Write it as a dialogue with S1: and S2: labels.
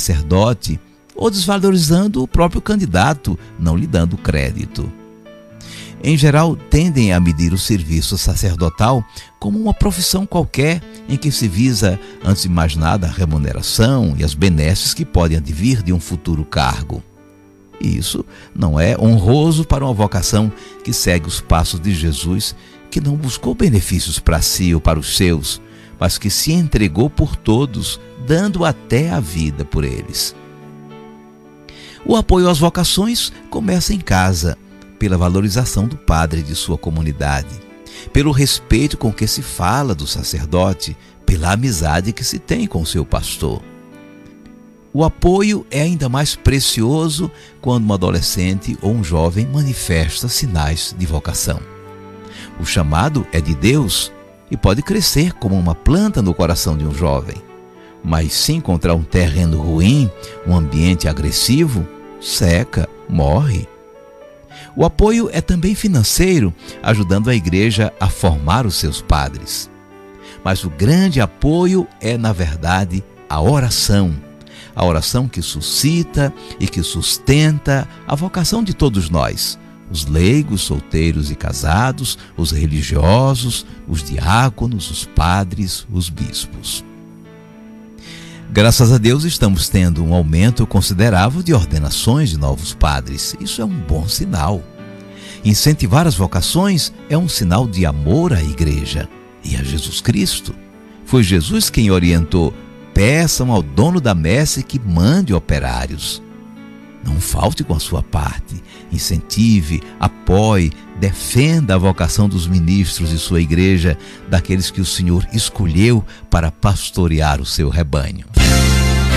S1: sacerdote ou desvalorizando o próprio candidato, não lhe dando crédito. Em geral, tendem a medir o serviço sacerdotal como uma profissão qualquer em que se visa, antes de mais nada, a remuneração e as benesses que podem advir de um futuro cargo. E isso não é honroso para uma vocação que segue os passos de Jesus, que não buscou benefícios para si ou para os seus, mas que se entregou por todos, dando até a vida por eles. O apoio às vocações começa em casa, pela valorização do padre e de sua comunidade, pelo respeito com que se fala do sacerdote, pela amizade que se tem com o seu pastor. O apoio é ainda mais precioso quando um adolescente ou um jovem manifesta sinais de vocação. O chamado é de Deus e pode crescer como uma planta no coração de um jovem, mas se encontrar um terreno ruim, um ambiente agressivo, seca, morre. O apoio é também financeiro, ajudando a igreja a formar os seus padres. Mas o grande apoio é, na verdade, a oração. A oração que suscita e que sustenta a vocação de todos nós, os leigos, solteiros e casados, os religiosos, os diáconos, os padres, os bispos. Graças a Deus estamos tendo um aumento considerável de ordenações de novos padres. Isso é um bom sinal. Incentivar as vocações é um sinal de amor à igreja e a Jesus Cristo. Foi Jesus quem orientou: peçam ao dono da messe que mande operários. Não falte com a sua parte. Incentive, apoie, defenda a vocação dos ministros de sua igreja, daqueles que o Senhor escolheu para pastorear o seu rebanho.